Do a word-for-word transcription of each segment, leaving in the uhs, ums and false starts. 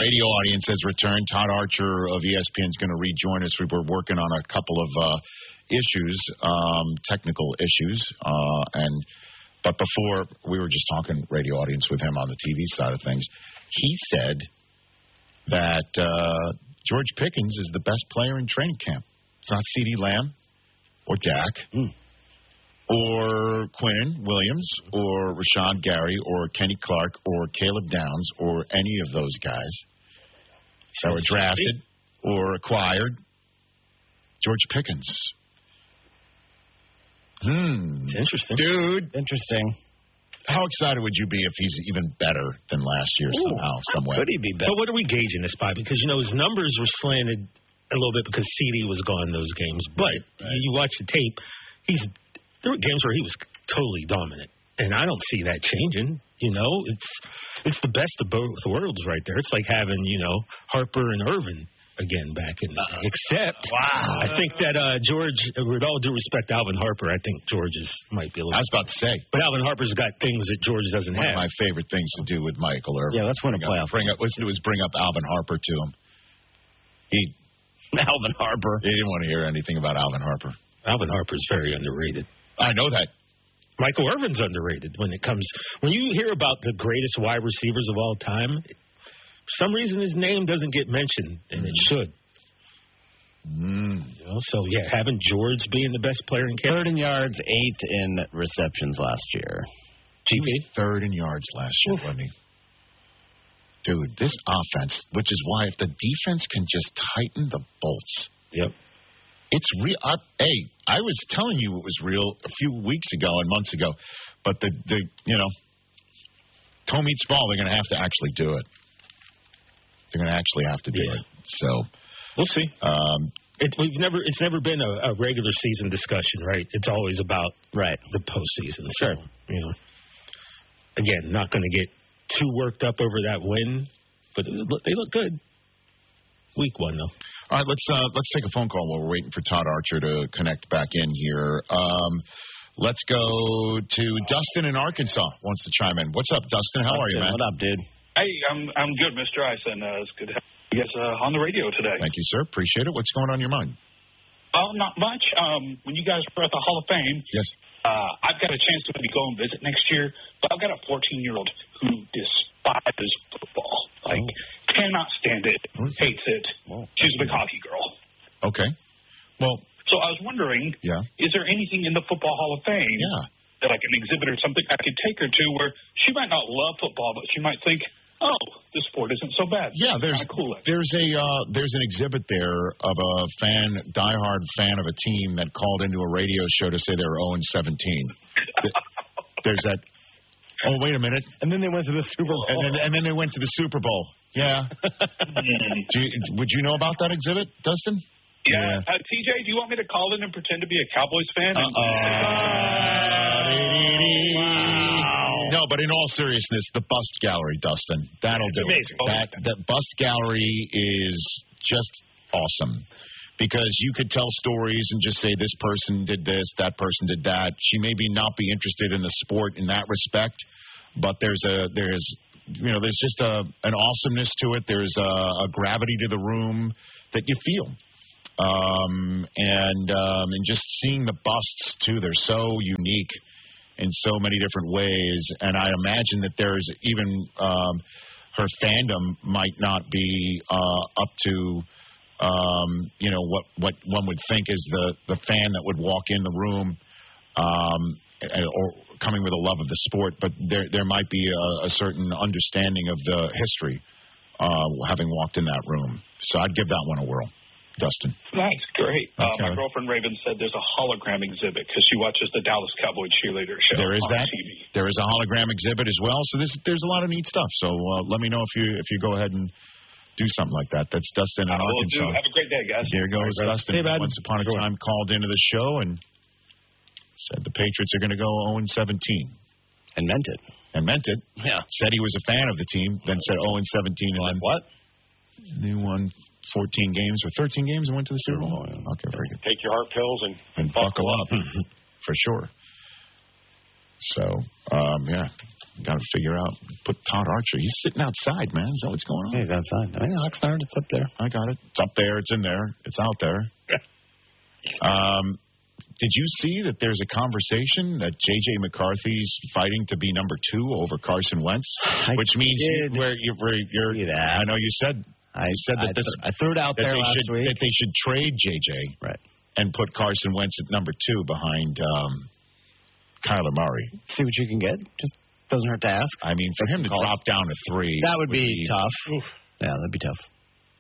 radio audience has returned. Todd Archer of E S P N is going to rejoin us. We were working on a couple of uh, issues, um, technical issues, uh, and but before we were just talking radio audience with him on the T V side of things. He said that uh, George Pickens is the best player in training camp. It's not CeeDee Lamb or Dak. Mm. Or Quinn Williams, or Rashawn Gary, or Kenny Clark, or Caleb Downs, or any of those guys that were drafted or acquired. George Pickens. Hmm. It's interesting. Dude. Interesting. How excited would you be if he's even better than last year Ooh, somehow, some way? Could he be better? But what are we gauging this by? Because, you know, his numbers were slanted a little bit because CeeDee was gone those games. But right. you watch the tape, he's... There were games where he was totally dominant, and I don't see that changing. You know, it's it's the best of both worlds right there. It's like having, you know, Harper and Irvin again back in. Uh, except, wow. I think that uh, George, with all due respect to Alvin Harper, I think George is might be a little. I was about to say, but Alvin Harper's got things that George doesn't One have. One of my favorite things to do with Michael Irvin. Yeah, let's win a playoff. Bring up, listen to is bring up Alvin Harper to him. He Alvin Harper. He didn't want to hear anything about Alvin Harper. Alvin Harper's very underrated. I know that. Michael Irvin's underrated when it comes when you hear about the greatest wide receivers of all time. For some reason, his name doesn't get mentioned, and mm. it should. Mm. You know, so yeah, having George being the best player in camp. Third in yards, eighth in receptions last year. He was third in yards last year, Oof. wasn't he? Dude, this offense, which is why if the defense can just tighten the bolts. Yep. It's real. Uh, hey, I was telling you it was real a few weeks ago and months ago, but the, the you know, toe meets ball, they're going to have to actually do it. They're going to actually have to do yeah. it. So we'll see. Um, it, we've never. It's never been a, a regular season discussion, right? It's always about right the postseason. Sure. So, you know, again, not going to get too worked up over that win, but it, they look good. Week one, though. All right, let's uh, let's take a phone call while we're waiting for Todd Archer to connect back in here. Um, let's go to Dustin in Arkansas. Wants to chime in. What's up, Dustin? How are you, man? What up, dude? Hey, I'm I'm good, Mister Eisen. Uh, it's good to have you guys uh, on the radio today. Thank you, sir. Appreciate it. What's going on in your mind? Oh, not much. Um, when you guys were at the Hall of Fame, yes, uh, I've got a chance to maybe go and visit next year. But I've got a fourteen-year-old who despises football. Like. Oh. Cannot stand it, hates it. Whoa. She's a big hockey girl. Okay. Well. So I was wondering, yeah. is there anything in the Football Hall of Fame yeah. that I can exhibit or something I could take her to where she might not love football, but she might think, oh, this sport isn't so bad. Yeah, there's cool there's a uh, there's an exhibit there of a fan, diehard fan of a team that called into a radio show to say they were oh and seventeen. There's that. Oh, wait a minute. And then they went to the Super Bowl. And then, and then they went to the Super Bowl. Yeah. do you, would you know about that exhibit, Dustin? Yeah. Uh, T J, do you want me to call in and pretend to be a Cowboys fan? And- wow. No, but in all seriousness, the Bust Gallery, Dustin, that'll do amazing. it. That, that Bust Gallery is just awesome. Because you could tell stories and just say this person did this, that person did that. She may be not be interested in the sport in that respect, but there's a there's you know there's just a an awesomeness to it. There's a, a gravity to the room that you feel, um, and um, and just seeing the busts too. They're so unique in so many different ways, and I imagine that there's even um, her fandom might not be uh, up to. Um, you know, what, what one would think is the, the fan that would walk in the room um, or coming with a love of the sport, but there there might be a, a certain understanding of the history uh, having walked in that room. So I'd give that one a whirl. Dustin. Nice, great. Okay. Uh, my girlfriend Raven said there's a hologram exhibit because she watches the Dallas Cowboy cheerleader show. There is on that. T V. There is a hologram exhibit as well. So there's, there's a lot of neat stuff. So uh, let me know if you if you go ahead and do something like that. That's Dustin in I will Arkansas. do. Have a great day, guys. Here goes right, Dustin. Hey, Once upon a sure. time called into the show and said the Patriots are going to go oh and seventeen. And meant it. And meant it. Yeah. Said he was a fan of the team, then said oh and seventeen. And like then what? They won fourteen games or thirteen games and went to the Super Bowl. Okay, very good. Take your heart pills and, and buckle up. For sure. So, um, yeah, got to figure out, put Todd Archer. He's sitting outside, man. Is that what's going on? Yeah, he's outside. I mean, Oxnard, it's up there. I got it. It's up there. It's in there. It's out there. um, did you see that there's a conversation that J J McCarthy's fighting to be number two over Carson Wentz? I which means did you, where, you, where you're, see that. I know you said, I you said that I, this, th- I threw it out that there they last should, week. that they should trade J J right. and put Carson Wentz at number two behind um, Kyler Murray. See what you can get. Just doesn't hurt to ask. I mean, for him to Calls. drop down to three. That would, would be, be tough. Oof. Yeah, that'd be tough.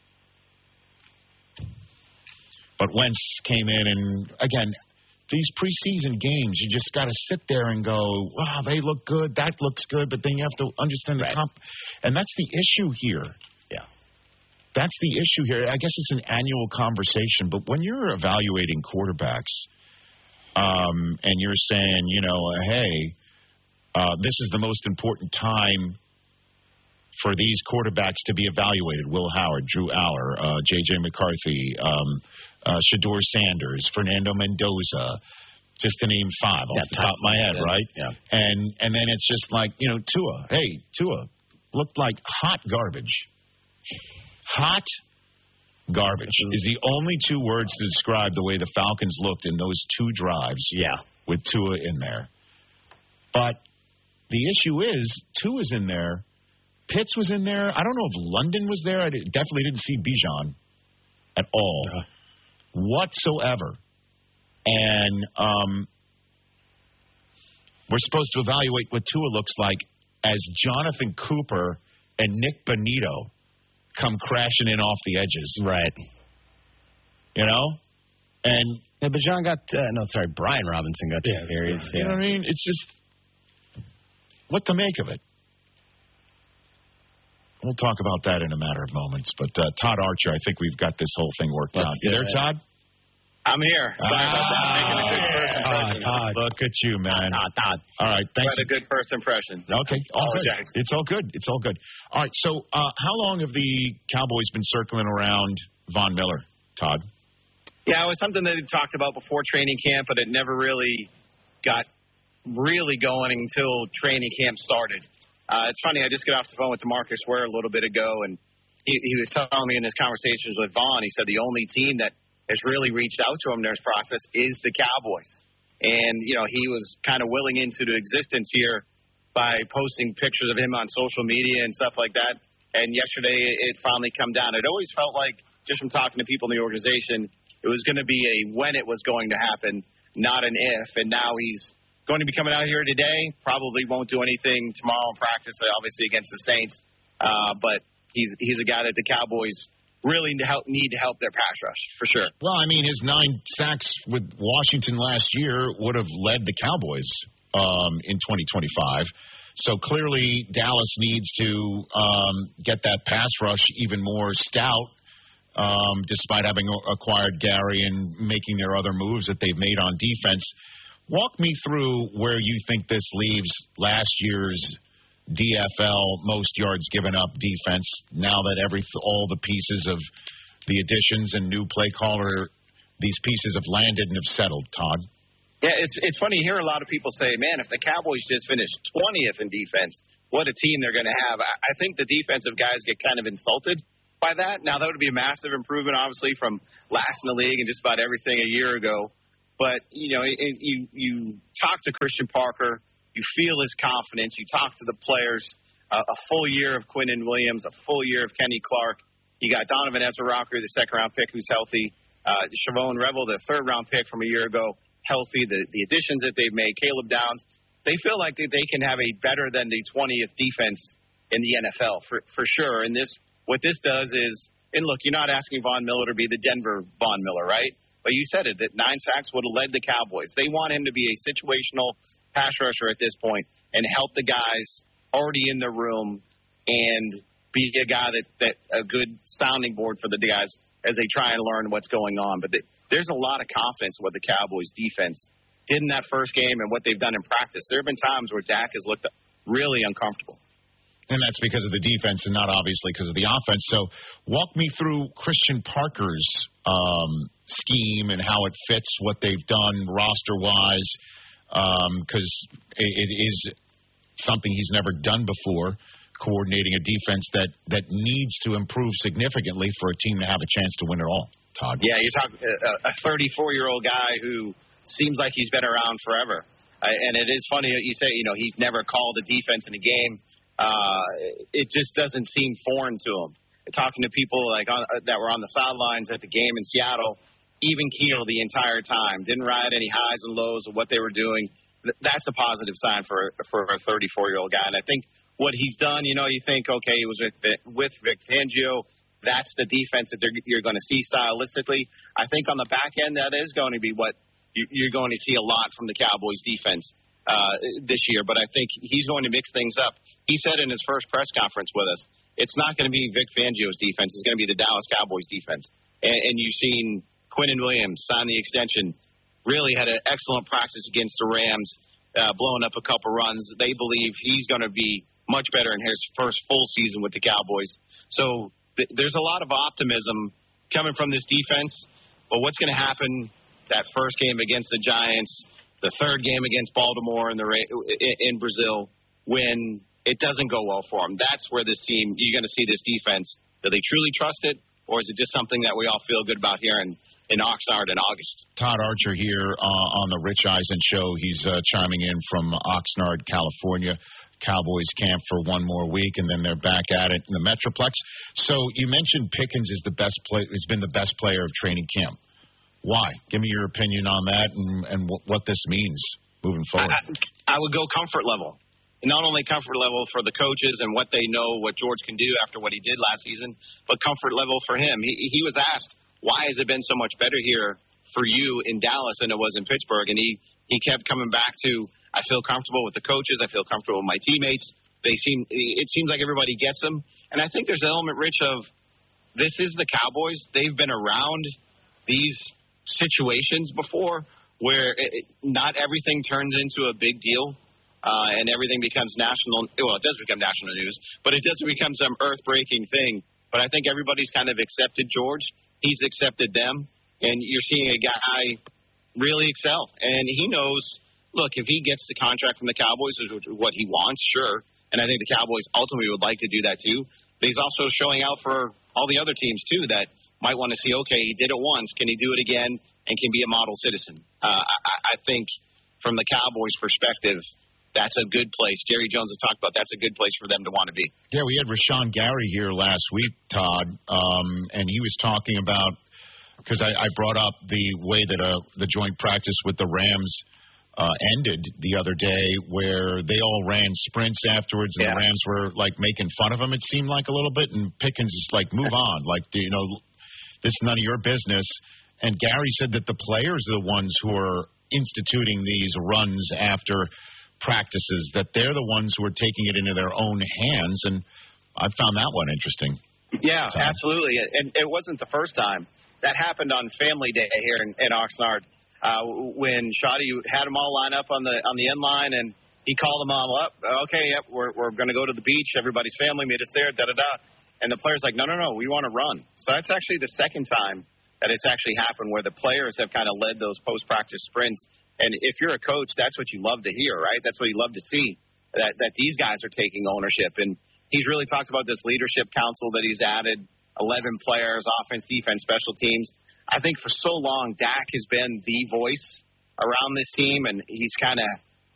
But Wentz came in, and again, these preseason games, you just got to sit there and go, wow, they look good, that looks good, but then you have to understand the right. comp. And that's the issue here. Yeah. That's the issue here. I guess it's an annual conversation, but when you're evaluating quarterbacks um, and you're saying, you know, hey, uh, this is the most important time for these quarterbacks to be evaluated. Will Howard, Drew Aller, uh, J J McCarthy, um, uh, Shedeur Sanders, Fernando Mendoza, just to name five off yeah, the top of my head, good. right? Yeah. And and then it's just like, you know, Tua. Hey, Tua looked like hot garbage. Hot garbage is the only two words to describe the way the Falcons looked in those two drives. Yeah. With Tua in there. But the issue is, Tua's in there. Pitts was in there. I don't know if London was there. I did, definitely didn't see Bijan at all uh, whatsoever. And um, we're supposed to evaluate what Tua looks like as Jonathan Cooper and Nick Bonito come crashing in off the edges. Right. You know? And yeah, but John got, uh, no, sorry, Brian Robinson got yeah, two carries. You yeah. know what I mean? It's just what to make of it. We'll talk about that in a matter of moments. But uh, Todd Archer, I think we've got this whole thing worked Let's out. You there, it. Todd? I'm here. Sorry ah, about that. Making a good first impression. Ah, Todd. Look at you, man. Todd, Todd. All right, thanks. Quite a good first impression. Okay, all good. Apologize. It's all good. It's all good. All right, so uh, how long have the Cowboys been circling around Von Miller, Todd? Yeah, it was something that they talked about before training camp, but it never really got really going until training camp started. Uh, it's funny, I just got off the phone with DeMarcus Ware a little bit ago, and he, he was telling me in his conversations with Vaughn, he said the only team that has really reached out to him in this process is the Cowboys. And, you know, he was kind of willing into the existence here by posting pictures of him on social media and stuff like that. And yesterday it finally come down. It always felt like, just from talking to people in the organization, it was going to be a when it was going to happen, not an if. And now he's going to be coming out here today. Probably won't do anything tomorrow in practice, obviously against the Saints. Uh, but he's he's a guy that the Cowboys really need to help, need to help their pass rush, for sure. Well, I mean, his nine sacks with Washington last year would have led the Cowboys um, in twenty twenty-five. So clearly Dallas needs to um, get that pass rush even more stout, um, despite having acquired Gary and making their other moves that they've made on defense. Walk me through where you think this leaves last year's D F L most yards given up defense now that every all the pieces of the additions and new play caller, these pieces have landed and have settled, Todd. Yeah, it's it's funny to hear a lot of people say, man, if the Cowboys just finished twentieth in defense, what a team they're going to have. I, I think the defensive guys get kind of insulted by that. Now, that would be a massive improvement, obviously, from last in the league and just about everything a year ago. But, you know, it, you you talk to Christian Parker, you feel his confidence, you talk to the players, uh, a full year of Quinnen Williams, a full year of Kenny Clark. You got Donovan Ezra-Rocker, the second-round pick, who's healthy. Uh, Shavon Revel, the third-round pick from a year ago, healthy. The, the additions that they've made, Caleb Downs, they feel like they, they can have a better than the twentieth defense in the N F L, for, for sure. And this what this does is, and look, you're not asking Von Miller to be the Denver Von Miller, right? But you said it, that nine sacks would have led the Cowboys. They want him to be a situational pass rusher at this point and help the guys already in the room and be a guy that, that a good sounding board for the guys as they try and learn what's going on. But they, there's a lot of confidence in what the Cowboys defense did in that first game and what they've done in practice. There have been times where Dak has looked really uncomfortable. And that's because of the defense and not obviously because of the offense. So walk me through Christian Parker's um, scheme and how it fits what they've done roster-wise. because um, it, it is something he's never done before, coordinating a defense that, that needs to improve significantly for a team to have a chance to win it all. Todd. Yeah, you're talking a thirty-four-year-old guy who seems like he's been around forever. Uh, and it is funny that you say, you know, he's never called a defense in a game. Uh, it just doesn't seem foreign to him. Talking to people like on, uh, that were on the sidelines at the game in Seattle, even keel the entire time, didn't ride any highs and lows of what they were doing. Th- that's a positive sign for for a thirty-four-year-old guy. And I think what he's done, you know, you think, okay, he was with with Vic Fangio. That's the defense that you're going to see stylistically. I think on the back end, that is going to be what you're going to see a lot from the Cowboys defense uh, this year. But I think he's going to mix things up. He said in his first press conference with us, it's not going to be Vic Fangio's defense. It's going to be the Dallas Cowboys defense. And, and you've seen Quinnen Williams sign the extension, really had an excellent practice against the Rams, uh, blowing up a couple runs. They believe he's going to be much better in his first full season with the Cowboys. So th- there's a lot of optimism coming from this defense. But what's going to happen that first game against the Giants, the third game against Baltimore in, the, in Brazil, when it doesn't go well for them? That's where this team, you're going to see this defense. Do they truly trust it, or is it just something that we all feel good about here in, in Oxnard in August? Todd Archer here uh, on the Rich Eisen Show. He's uh, chiming in from Oxnard, California. Cowboys camp for one more week, and then they're back at it in the Metroplex. So you mentioned Pickens is the best play, has been the best player of training camp. Why? Give me your opinion on that and, and w- what this means moving forward. I, I would go comfort level. Not only comfort level for the coaches and what they know, what George can do after what he did last season, but comfort level for him. He, he was asked, why has it been so much better here for you in Dallas than it was in Pittsburgh? And he, he kept coming back to, I feel comfortable with the coaches. I feel comfortable with my teammates. They seem, it seems like everybody gets them. And I think there's an element, Rich, of this is the Cowboys. They've been around these situations before where it, not everything turns into a big deal uh, and everything becomes national. Well, it does become national news, but it doesn't become some earth-breaking thing. But I think everybody's kind of accepted George. He's accepted them, and you're seeing a guy really excel. And he knows, look, if he gets the contract from the Cowboys, which is what he wants, sure. And I think the Cowboys ultimately would like to do that too. But he's also showing out for all the other teams too that might want to see, okay, he did it once. Can he do it again and can be a model citizen? Uh, I, I think from the Cowboys' perspective, that's a good place. Jerry Jones has talked about that's a good place for them to want to be. Yeah, we had Rashawn Gary here last week, Todd, um, and he was talking about, because I, I brought up the way that uh, the joint practice with the Rams uh, ended the other day, where they all ran sprints afterwards, and yeah. the Rams were, like, making fun of him, it seemed like, a little bit, and Pickens is like, move on. Like, you know, this is none of your business. And Gary said that the players are the ones who are instituting these runs after practices, that they're the ones who are taking it into their own hands. And I found that one interesting. Yeah, so. absolutely. And it wasn't the first time. That happened on Family Day here in, in Oxnard uh, when Shoddy had them all line up on the on the end line, and he called them all up. Okay, yep, we're, we're going to go to the beach. Everybody's family meet us there, da-da-da. And the player's like, no, no, no, we want to run. So that's actually the second time that it's actually happened where the players have kind of led those post-practice sprints. And if you're a coach, that's what you love to hear, right? That's what you love to see, that, that these guys are taking ownership. And he's really talked about this leadership council that he's added, eleven players, offense, defense, special teams. I think for so long, Dak has been the voice around this team, and he's kind of